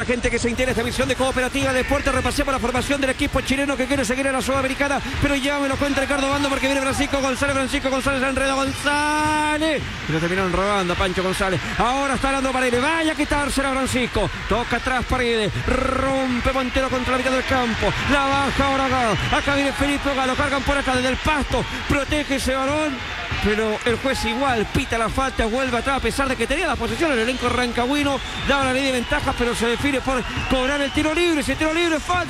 gente que se integra a esta misión de Cooperativa Deportes. Repasemos la formación del equipo chileno que quiere seguir en la Sudamericana, pero ya me lo cuenta Ricardo Bando porque viene Francisco González enreda González, pero terminaron robando a Pancho González. Ahora está dando Paredes, vaya a quitársela Francisco, toca atrás Paredes, rompe Montero contra la mitad del campo, la baja ahora acá viene Felipe Galo, cargan por acá desde el pasto, protege ese balón, pero el juez igual pita la falta, vuelve atrás a pesar de que tenía la posesión el elenco rancagüino, daba la ley de ventajas, pero se define por cobrar el tiro libre. Ese tiro libre falta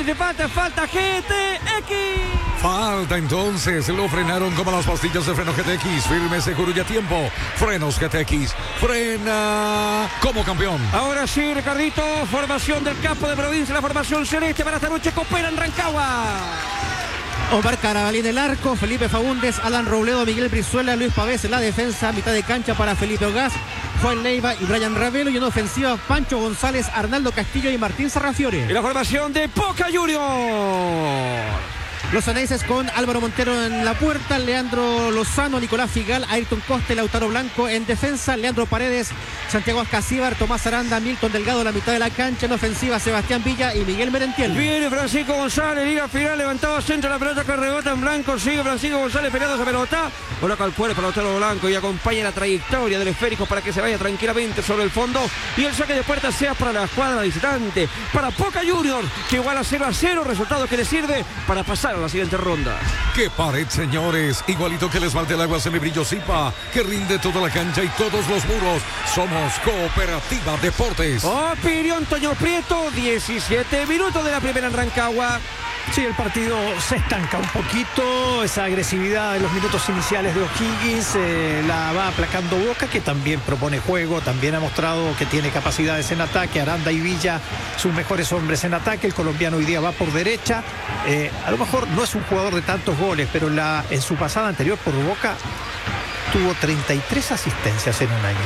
GTX. Falta entonces, lo frenaron como las pastillas de freno GTX, firme, seguro y a tiempo. Frenos GTX, frena como campeón. Ahora sí, Ricardito, formación del campo de provincia, la formación celeste para esta noche, coopera en Rancagua. Omar Carabalí en el arco, Felipe Faúndez, Alan Robledo, Miguel Brizuela, Luis Pavés en la defensa, mitad de cancha para Felipe Ogaz, Juan Leiva y Brian Ravelo, y en ofensiva Pancho González, Arnaldo Castillo y Martín Sarrafiore. Y la formación de Boca Juniors. Los aneses con Álvaro Montero en la puerta, Leandro Lozano, Nicolás Figal, Ayrton Costa y Lautaro Blanco en defensa, Leandro Paredes, Santiago Ascasíbar, Tomás Aranda, Milton Delgado en la mitad de la cancha, en ofensiva Sebastián Villa y Miguel Merentiel. Viene Francisco González, liga final, levantado centro, la pelota que rebota en blanco, sigue Francisco González peleando esa pelota, coloca al cuerpo para Lautaro Blanco y acompaña la trayectoria del esférico para que se vaya tranquilamente sobre el fondo, y el saque de puerta sea para la escuadra visitante, para Boca Juniors, que igual a 0-0, resultado que le sirve para pasar a la siguiente ronda. ¡Qué pared, señores! Igualito que les falta el agua Semibrillo Zipa, que rinde toda la cancha y todos los muros. Somos Cooperativa Deportes. Opinión Toño Prieto, 17 minutos de la primera en Rancagua. Sí, el partido se estanca un poquito, esa agresividad en los minutos iniciales de O'Higgins la va aplacando Boca, que también propone juego, también ha mostrado que tiene capacidades en ataque. Aranda y Villa, sus mejores hombres en ataque. El colombiano hoy día va por derecha, a lo mejor no es un jugador de tantos goles, pero en su pasada anterior por Boca tuvo 33 asistencias en un año.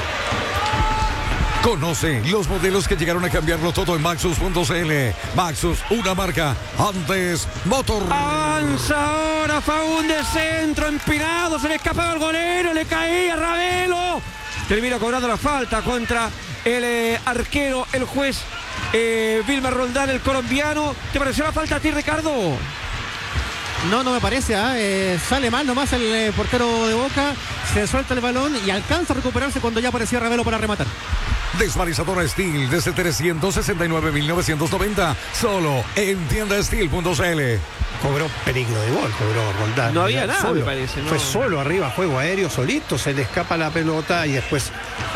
Conoce los modelos que llegaron a cambiarlo todo en Maxus.cl. Maxus, una marca antes motor. Avanza ahora Faúndez, centro empinado, se le escapaba el golero, le caía Ravelo. Termina cobrando la falta contra el arquero, el juez Vilmar Roldán, el colombiano. ¿Te pareció la falta a ti, Ricardo? No me parece, sale mal nomás el portero de Boca, se suelta el balón y alcanza a recuperarse cuando ya apareció Ravelo para rematar. Desvarizadora Steel desde 369.990, solo en tiendasteel.cl. Cobró peligro de gol, cobró Roldán. No había nada, solo, me parece. ¿No? Fue solo arriba, juego aéreo, solito, se le escapa la pelota y después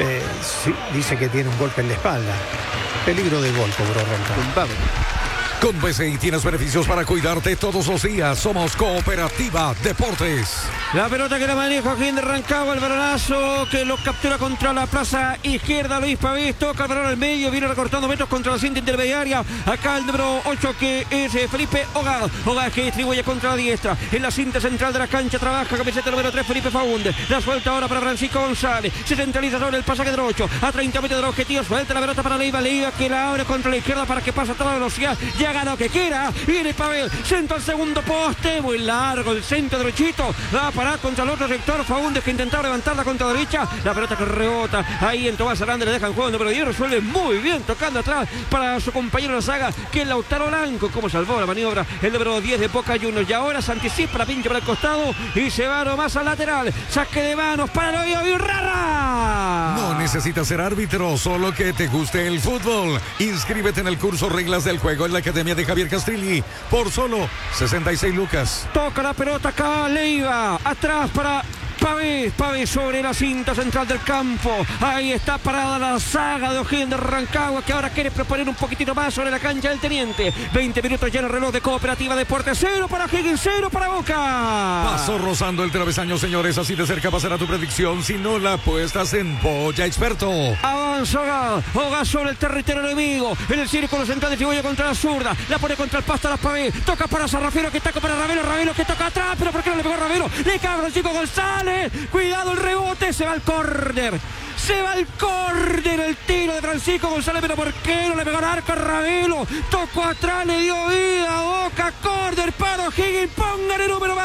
dice que tiene un golpe en la espalda. Peligro de gol cobró Roldán. Con BCI tienes beneficios para cuidarte todos los días. Somos Cooperativa Deportes. La pelota que la maneja Joaquín de Rancagua, el balonazo que lo captura contra la plaza izquierda. Luis Pavés toca el balón al medio, viene recortando metros contra la cinta intermediaria. Acá el número 8 que es Felipe Ogaz. Ogaz que distribuye contra la diestra. En la cinta central de la cancha trabaja camiseta número 3 Felipe Faúndez. La suelta ahora para Francisco González. Se centraliza sobre el pasaje del 8. A 30 metros del objetivo, suelta la pelota para Leiva que la abre contra la izquierda para que pase a toda velocidad. Ya gana lo que quiera. Viene Pavel, centro al segundo poste, muy largo el centro derechito, va a parar contra el otro sector. Faúndez que intentaba levantarla contra la derecha, la pelota que rebota ahí en Tomás Aranda, le dejan juego número 10, resuelve muy bien tocando atrás para su compañero de la saga, que es Lautaro Blanco. Como salvó la maniobra el número 10 de Boca Juniors, y ahora se anticipa la pincha para el costado y se va nomás al lateral, saque de manos para el oído Virrara. No necesitas ser árbitro, solo que te guste el fútbol. Inscríbete en el curso Reglas del Juego en la Academia de Javier Castrilli por solo 66 lucas. Toca la pelota acá Leiva, atrás para Pavés sobre la cinta central del campo. Ahí está parada la saga de O'Higgins de Rancagua, que ahora quiere proponer un poquitito más sobre la cancha del Teniente. 20 minutos ya en el reloj de Cooperativa Deportes. 0 para O'Higgins, 0 para Boca. Pasó rozando el travesaño, señores. Así de cerca pasará tu predicción. Si no la apuestas en Polla Experto. Avanza Ogaz sobre el territorio enemigo. En el círculo central de Chiboya contra la zurda. La pone contra el pasto a las Pavés. Toca para Sarrafiero, que taca para Ravelo que toca atrás. Pero ¿por qué no le pegó a Ravelo? Le cae a Francisco González. Cuidado el rebote, se va al córner. Se va al córner el tiro de Francisco González, pero ¿por qué no le pegó al arco a Ravelo? Tocó atrás, le dio vida a Boca. Córner para O'Higgins, pongan el número,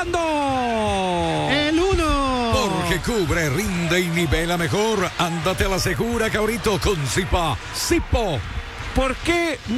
Bando. El 1. Porque cubre, rinde y nivela mejor. Ándate a la segura, cabrito, con Zipa. Zipo. ¿Por qué